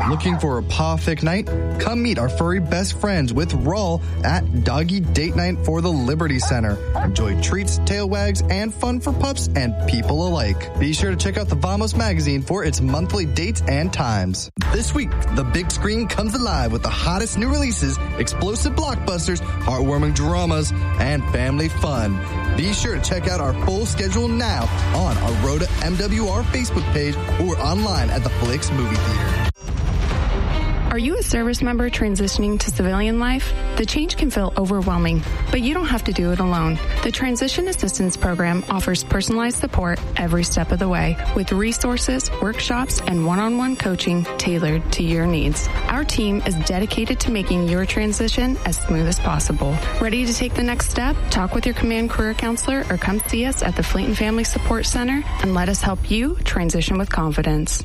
Looking for a paw-fic night? Come meet our furry best friends with Rawl at Doggy Date Night for the Liberty Center. Enjoy treats, tail wags, and fun for pups and people alike. Be sure to check out the Vamos magazine for its monthly dates and times. This week, the big screen comes alive with the hottest new releases, explosive blockbusters, heartwarming dramas, and family fun. Be sure to check out our full schedule now on our Rhoda MWR Facebook page or online at the Flix Movie Theater. Are you a service member transitioning to civilian life? The change can feel overwhelming, but you don't have to do it alone. The Transition Assistance Program offers personalized support every step of the way with resources, workshops, and one-on-one coaching tailored to your needs. Our team is dedicated to making your transition as smooth as possible. Ready to take the next step? Talk with your Command Career Counselor or come see us at the Fleeton Family Support Center and let us help you transition with confidence.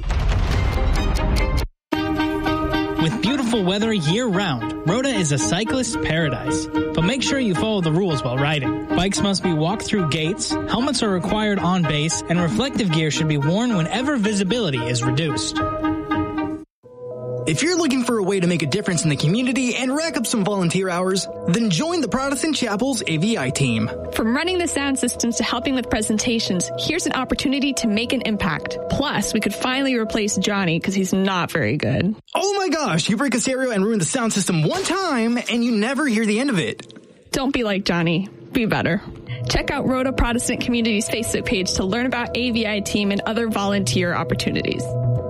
With beautiful weather year-round, Rhoda is a cyclist's paradise. But make sure you follow the rules while riding. Bikes must be walked through gates, helmets are required on base, and reflective gear should be worn whenever visibility is reduced. If you're looking for a way to make a difference in the community and rack up some volunteer hours, then join the Protestant Chapel's AVI team. From running the sound systems to helping with presentations, here's an opportunity to make an impact. Plus, we could finally replace Johnny because he's not very good. Oh my gosh, you break a stereo and ruin the sound system one time and you never hear the end of it. Don't be like Johnny. Be better. Check out Rhoda Protestant Community's Facebook page to learn about AVI team and other volunteer opportunities.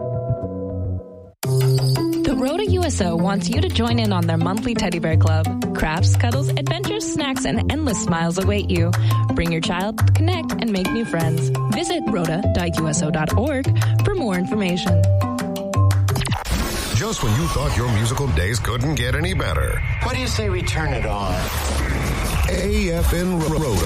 The Rhoda USO wants you to join in on their monthly teddy bear club. Crafts, cuddles, adventures, snacks, and endless smiles await you. Bring your child, connect, and make new friends. Visit rhoda.uso.org for more information. Just when you thought your musical days couldn't get any better. What do you say we turn it on? AFN Rhoda.